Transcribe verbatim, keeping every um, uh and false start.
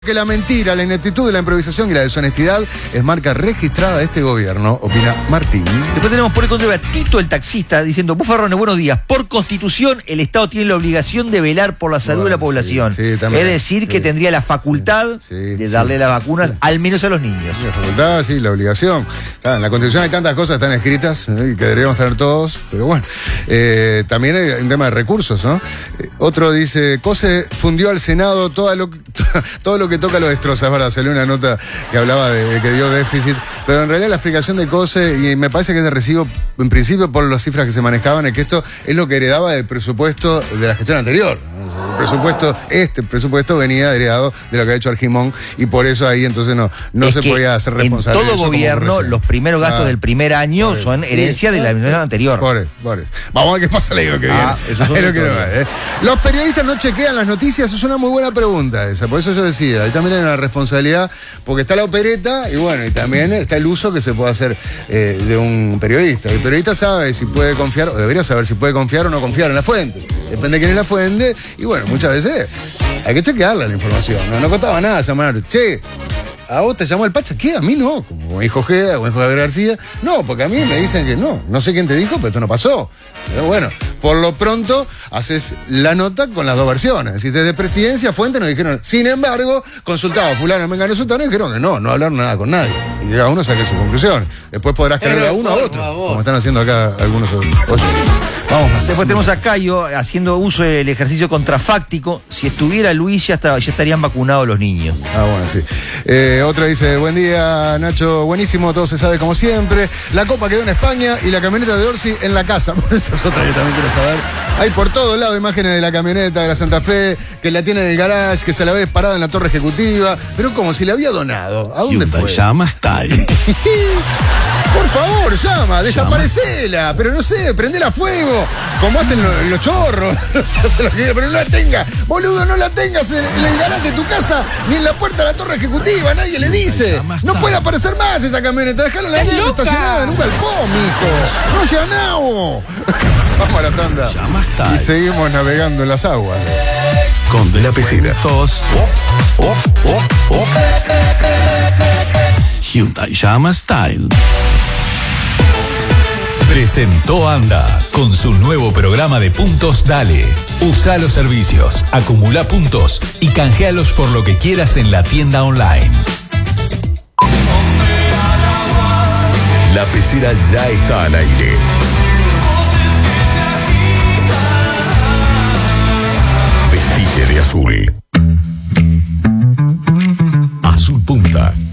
Que la mentira, la ineptitud, la improvisación y la deshonestidad es marca registrada de este gobierno, opina Martín. Después tenemos por el contrario a Tito el taxista diciendo: Bufarrones, buenos días. Por constitución, el Estado tiene la obligación de velar por la salud bueno, de la población. Sí, sí, también, es decir, sí, que tendría la facultad sí, sí, de darle sí, las vacunas, sí, al menos a los niños. Sí, la facultad, sí, la obligación. Ah, en la constitución hay tantas cosas que están escritas ¿eh? que deberíamos tener todos, pero bueno. Eh, también hay un tema de recursos, ¿no? Eh, otro dice: Cose fundió al Senado todo lo, todo lo que toca lo destroza. Es verdad, salió una nota que hablaba de, de que dio déficit, pero en realidad la explicación de Cose, y me parece que es de recibo en principio por las cifras que se manejaban, es que esto es lo que heredaba del presupuesto de la gestión anterior. El presupuesto, este presupuesto venía heredado de lo que ha hecho Argimón, y por eso ahí entonces no, no es se podía hacer responsable. En todo gobierno, los primeros gastos ah, del primer año eso, son herencia sí, de la administración anterior. Por eso, por eso. Vamos a ver qué pasa el año que ah, viene. Eso es lo que no es, ¿eh? ¿Los periodistas no chequean las noticias? Es una muy buena pregunta esa, por eso yo decía, ahí también hay una responsabilidad, porque está la opereta y bueno, y también está el uso que se puede hacer eh, de un periodista. El periodista sabe si puede confiar, o debería saber si puede confiar o no confiar en la fuente. Depende de quién es la fuente, y bueno, muchas veces hay que chequearla la información. No, no contaba nada, llamar, che, ¿a vos te llamó el Pacha? ¿Qué? A mí no, como dijo Ojeda, como dijo Gabriel García. No, porque a mí me dicen que no. No sé quién te dijo, pero esto no pasó. Pero bueno, por lo pronto haces la nota con las dos versiones. Si desde presidencia, fuente nos dijeron, sin embargo, consultaba fulano, mengano, sultano, y dijeron que no, no hablaron nada con nadie. Y que cada uno saque su conclusión. Después podrás creerle a uno a otro, como están haciendo acá algunos oyentes. Vamos más. Después tenemos a Cayo haciendo uso del ejercicio contrafáctico. Si estuviera Luis, ya, está, ya estarían vacunados los niños. Ah, bueno, sí. Eh, Otra dice: buen día, Nacho, buenísimo, todo se sabe como siempre. La copa quedó en España y la camioneta de Orsi en la casa. Esa es otra que también quiero saber. Hay por todos lados imágenes de la camioneta de la Santa Fe, que la tiene en el garage, que se la ve parada en la torre ejecutiva, pero como si la había donado. ¿A dónde Hyundai fue? Llama Style. Por favor, llama, desaparecela, pero no sé, prendela a fuego, como hacen los, los chorros, pero no la tenga, boludo, no la tengas en, en el garage de tu casa, ni en la puerta de la torre ejecutiva, nadie le dice, no puede aparecer más esa camioneta, déjala en la nieve estacionada en un balcón, mijo, no llanao. Vamos a la tanda y seguimos navegando en las aguas. Con de la piscina. Todos. Oh, oh, oh, oh. Hyundai Llama Style. Presentó Anda con su nuevo programa de puntos Dale. Usa los servicios, acumula puntos y canjealos por lo que quieras en la tienda online. La pecera ya está al aire. Vestite de azul. Azul Punta.